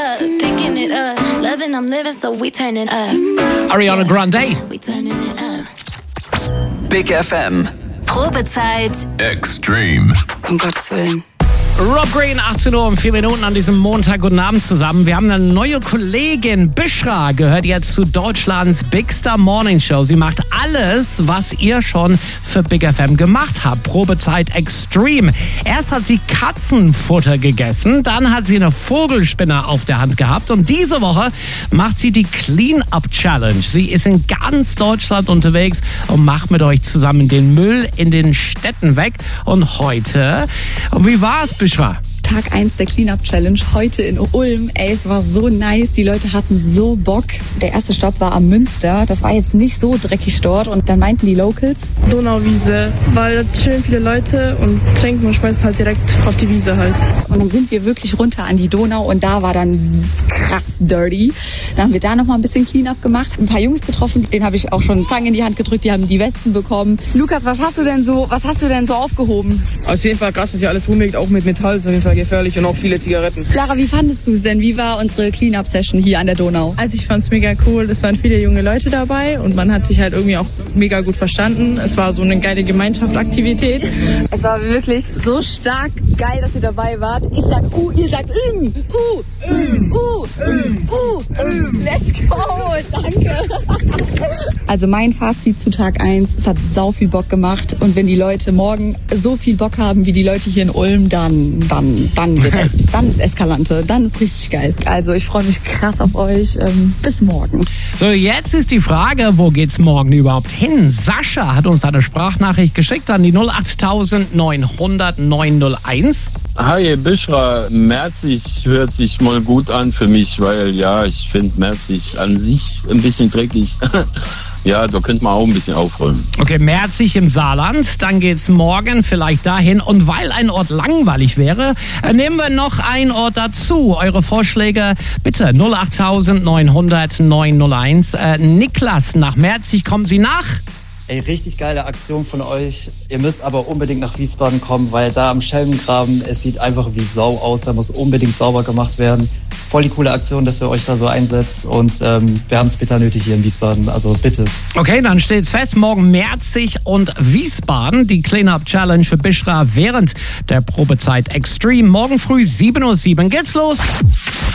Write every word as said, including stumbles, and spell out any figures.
up, picking it up, loving, I'm living, so we turn it up. Ariana Grande. We turning it up. Big F M. Probezeit Extreme. Um Gottes Willen. Rob Green, achtzehn Uhr und vier Minuten an diesem Montag. Guten Abend zusammen. Wir haben eine neue Kollegin. Bishra gehört jetzt zu Deutschlands Big Star Morning Show. Sie macht alles, was ihr schon für Big F M gemacht habt. Probezeit Extreme. Erst hat sie Katzenfutter gegessen, dann hat sie eine Vogelspinne auf der Hand gehabt und diese Woche macht sie die Clean-Up Challenge. Sie ist in ganz Deutschland unterwegs und macht mit euch zusammen den Müll in den Städten weg. Und heute, wie war es, Bishra? Tag eins der Clean-Up Challenge, heute in Ulm. Ey, es war so nice, die Leute hatten so Bock. Der erste Stopp war am Münster, das war jetzt nicht so dreckig dort und dann meinten die Locals: Donauwiese, weil da chillen viele Leute und trinken und schmeißen halt direkt auf die Wiese halt. Und dann sind wir wirklich runter an die Donau und da war dann krass dirty. Dann haben wir da nochmal ein bisschen Clean-Up gemacht, ein paar Jungs getroffen, denen habe ich auch schon Zangen in die Hand gedrückt, die haben die Westen bekommen. Lukas, was hast du denn so, was hast du denn so aufgehoben? Auf jeden Fall krass, was hier alles rumliegt, auch mit Metall, ist auf jeden Fall gefährlich und auch viele Zigaretten. Clara, wie fandest du es denn? Wie war unsere Clean-Up-Session hier an der Donau? Also ich fand's mega cool, es waren viele junge Leute dabei und man hat sich halt irgendwie auch mega gut verstanden. Es war so eine geile Gemeinschaftsaktivität. Es war wirklich so stark geil, dass ihr dabei wart. Ich sag U, ihr sagt Üm, U, Üm, U, Üm, U, Üm. Let's go, danke. Also mein Fazit zu Tag eins, es hat sau viel Bock gemacht und wenn die Leute morgen so viel Bock haben wie die Leute hier in Ulm, dann, dann, dann wird es, dann ist Eskalante, dann ist richtig geil. Also ich freue mich krass auf euch, ähm, bis morgen. So, jetzt ist die Frage, wo geht's morgen überhaupt hin? Sascha hat uns eine Sprachnachricht geschickt an die null acht neunhundert neun null eins. Hi Bishra, Merzig hört sich mal gut an für mich, weil ja, ich finde Merzig an sich ein bisschen dreckig. Ja, da könnte man auch ein bisschen aufräumen. Okay, Merzig im Saarland, dann geht's morgen vielleicht dahin. Und weil ein Ort langweilig wäre, nehmen wir noch einen Ort dazu. Eure Vorschläge bitte null acht neunhundert neun null eins. Äh, Niklas, nach Merzig kommen Sie nach? Ey, richtig geile Aktion von euch. Ihr müsst aber unbedingt nach Wiesbaden kommen, weil da am Schelmengraben, es sieht einfach wie Sau aus. Da muss unbedingt sauber gemacht werden. Voll die coole Aktion, dass ihr euch da so einsetzt. Und ähm, wir haben es bitter nötig hier in Wiesbaden. Also bitte. Okay, dann steht's fest. Morgen Merzig und Wiesbaden. Die Clean-Up Challenge für Bishra während der Probezeit Extreme. Morgen früh sieben Uhr sieben geht's los.